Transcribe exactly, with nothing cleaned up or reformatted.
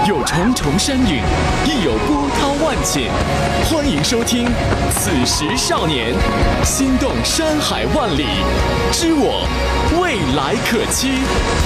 有重重山岭，亦有波涛万顷。欢迎收听《此时少年》，心动山海万里，知我未来可期。